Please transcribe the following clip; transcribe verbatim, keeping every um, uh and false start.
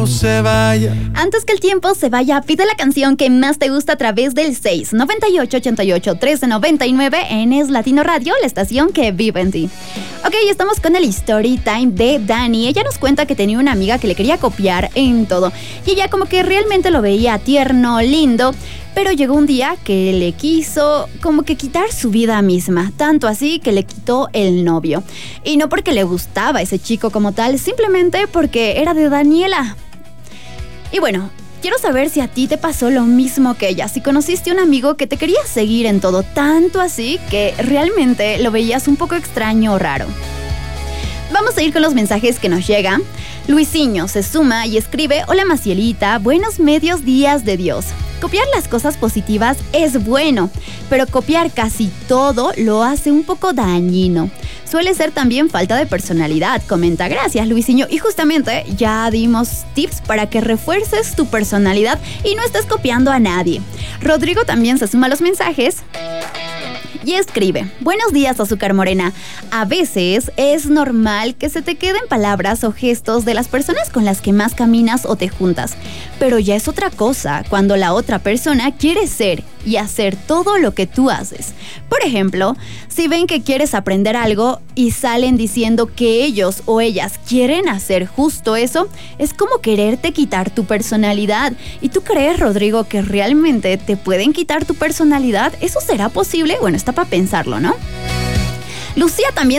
tiempo se vaya. Antes que el tiempo se vaya, pide la canción que más te gusta a través del seis noventa y ocho, ochenta y ocho, trece noventa y nueve en Es Latino Radio, la estación que vive en ti. Ok, estamos con el story time de Dani. Ella nos cuenta que tenía una amiga que le quería copiar en todo. Y ella como que realmente lo veía tierno, lindo, pero llegó un día que le quiso como que quitar su vida misma, tanto así que le quitó el novio. Y no porque le gustaba ese chico como tal, simplemente porque era de Daniela. Y bueno, quiero saber si a ti te pasó lo mismo que ella, si conociste un amigo que te quería seguir en todo, tanto así que realmente lo veías un poco extraño o raro. Vamos a ir con los mensajes que nos llegan. Luisinho se suma y escribe: hola Macielita, buenos medios días de Dios. Copiar las cosas positivas es bueno, pero copiar casi todo lo hace un poco dañino. Suele ser también falta de personalidad, comenta. Gracias, Luisinho. Y justamente ya dimos tips para que refuerces tu personalidad y no estés copiando a nadie. Rodrigo también se suma a los mensajes y escribe: buenos días, azúcar morena. A veces es normal que se te queden palabras o gestos de las personas con las que más caminas o te juntas, pero ya es otra cosa cuando la otra persona quiere ser y hacer todo lo que tú haces. Por ejemplo, si ven que quieres aprender algo y salen diciendo que ellos o ellas quieren hacer justo eso, es como quererte quitar tu personalidad. ¿Y tú crees, Rodrigo, que realmente te pueden quitar tu personalidad? ¿Eso será posible? Bueno, está para pensarlo, ¿no? Lucía también